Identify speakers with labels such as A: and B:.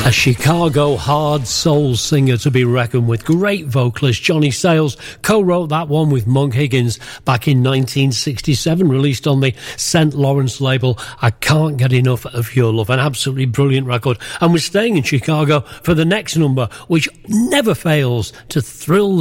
A: A Chicago hard soul singer to be reckoned with. Great vocalist Johnny Sayles co-wrote that one with Monk Higgins back in 1967, released on the St. Lawrence label. I Can't Get Enough of Your Love, an absolutely brilliant record. And we're staying in Chicago for the next number, which never fails to thrill